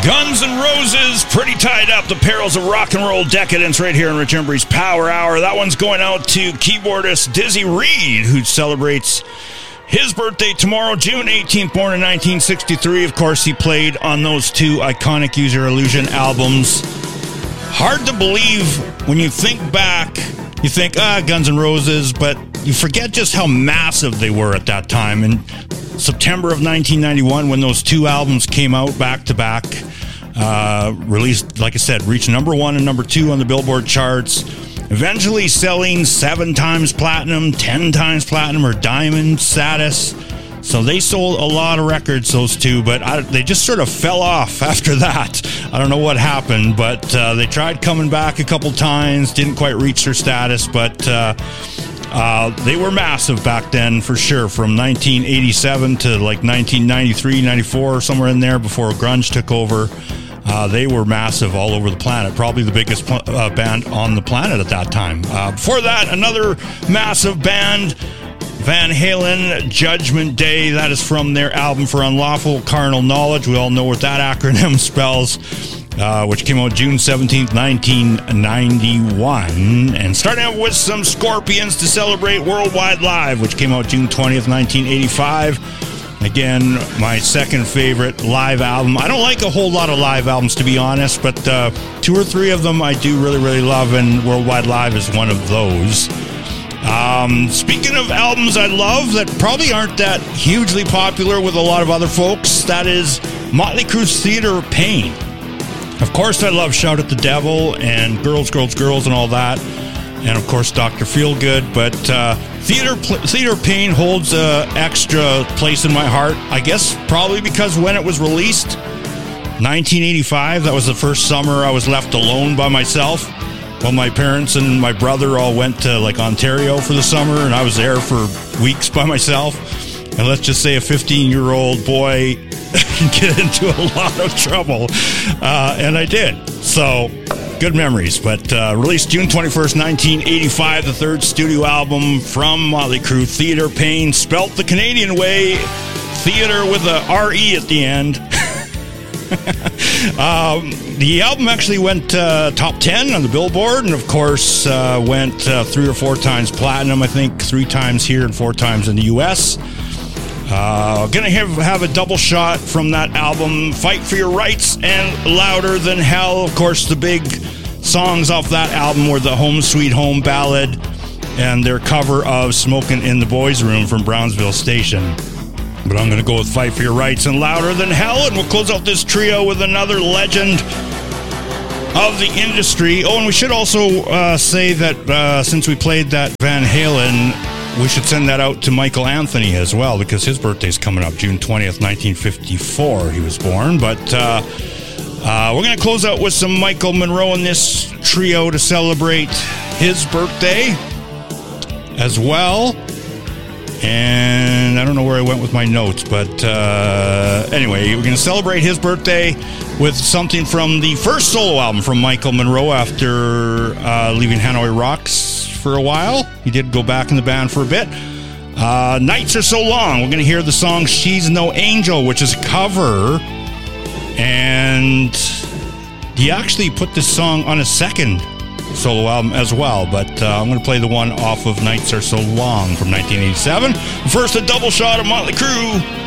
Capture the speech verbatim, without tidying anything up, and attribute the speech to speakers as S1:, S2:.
S1: Guns N' Roses, Pretty Tied Up, the perils of rock and roll decadence right here in Rich Embry's Power Hour. That one's going out to keyboardist Dizzy Reed, who celebrates his birthday tomorrow, June eighteenth, born in nineteen sixty-three. Of course, he played on those two iconic Use Your Illusion albums. Hard to believe when you think back, you think, ah, Guns N' Roses, but you forget just how massive they were at that time. In September of nineteen ninety-one, when those two albums came out back to back, Uh, released, like I said, reached number one and number two on the Billboard charts, eventually selling seven times platinum, ten times platinum, or diamond status. So they sold a lot of records, those two, but I, they just sort of fell off after that. I don't know what happened, but uh, they tried coming back a couple times, didn't quite reach their status, but uh, uh, they were massive back then for sure, from nineteen eighty-seven to like nineteen ninety-three, ninety-four, somewhere in there before grunge took over. Uh, they were massive all over the planet, probably the biggest pl- uh, band on the planet at that time. Uh, before that, another massive band, Van Halen, Judgment Day. That is from their album For Unlawful Carnal Knowledge. We all know what that acronym spells, uh, which came out June seventeenth, nineteen ninety-one. And starting out with some Scorpions to celebrate Worldwide Live, which came out June twentieth, nineteen eighty-five. Again, my second favorite live album. I don't like a whole lot of live albums, to be honest, but uh, two or three of them I do really, really love, and Worldwide Live is one of those. Um, speaking of albums I love that probably aren't that hugely popular with a lot of other folks, that is Motley Crue's Theater of Pain. Of course, I love Shout at the Devil and Girls, Girls, Girls and all that. And, of course, Doctor Feelgood. But uh, Theater Theater of Pain holds an extra place in my heart, I guess probably because when it was released, nineteen eighty-five, that was the first summer I was left alone by myself. While my parents and my brother all went to, like, Ontario for the summer, and I was there for weeks by myself. And let's just say a fifteen-year-old boy can get into a lot of trouble. Uh, and I did. So, good memories. But uh, released June twenty-first, nineteen eighty-five, the third studio album from Motley Crue, Theater Pain, spelt the Canadian way, theater with a R E at the end. um, the album actually went uh, top ten on the Billboard, and of course uh, went uh, three or four times platinum, I think three times here and four times in the U S Uh, gonna have, have a double shot from that album, Fight for Your Rights and Louder Than Hell. Of course, the big songs off that album were the Home Sweet Home ballad and their cover of Smokin' in the Boys' Room from Brownsville Station. But I'm gonna go with Fight for Your Rights and Louder Than Hell, and we'll close out this trio with another legend of the industry. Oh, and we should also uh, say that uh, since we played that Van Halen, we should send that out to Michael Anthony as well, because his birthday's coming up, June twentieth, nineteen fifty-four, he was born. But uh, uh, we're going to close out with some Michael Monroe in this trio to celebrate his birthday as well. And I don't know where I went with my notes, but uh, anyway, we're going to celebrate his birthday with something from the first solo album from Michael Monroe after uh, leaving Hanoi Rocks for a while. He did go back in the band for a bit. Uh, Nights Are So Long. We're going to hear the song She's No Angel, which is a cover. And he actually put this song on a second solo album as well. But uh, I'm going to play the one off of Nights Are So Long from nineteen eighty-seven. First, a double shot of Motley Crue.